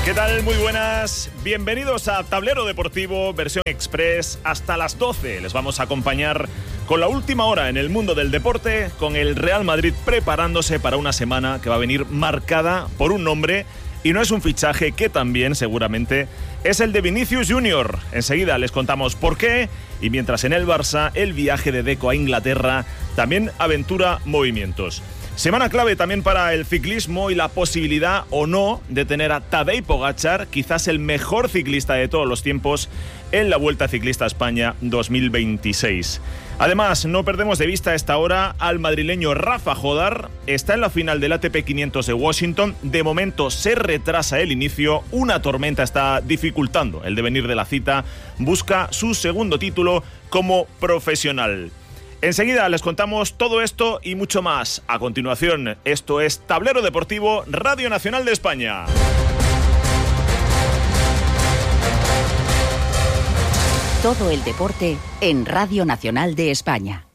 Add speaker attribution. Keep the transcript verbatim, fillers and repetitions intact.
Speaker 1: ¿Qué tal? Muy buenas. Bienvenidos a Tablero Deportivo, versión express. Hasta las doce les vamos a acompañar con la última hora en el mundo del deporte, con el Real Madrid preparándose para una semana que va a venir marcada por un nombre, y no es un fichaje que también seguramente es el de Vinicius Junior. Enseguida les contamos por qué, y mientras en el Barça el viaje de Deco a Inglaterra también aventura movimientos. Semana clave también para el ciclismo y la posibilidad o no de tener a Tadej Pogačar, quizás el mejor ciclista de todos los tiempos, en la Vuelta Ciclista a España dos mil veintiséis. Además, no perdemos de vista a esta hora al madrileño Rafa Jodar. Está en la final del A T P quinientos de Washington. De momento se retrasa el inicio. Una tormenta está dificultando el devenir de la cita. Busca su segundo título como profesional. Enseguida les contamos todo esto y mucho más. A continuación, esto es Tablero Deportivo, Radio Nacional de España.
Speaker 2: Todo el deporte en Radio Nacional de España.